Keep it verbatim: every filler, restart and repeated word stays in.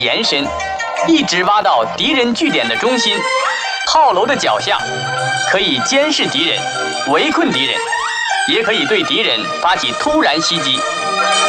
延伸，一直挖到敌人据点的中心。炮楼的脚下，可以监视敌人，围困敌人，也可以对敌人发起突然袭击。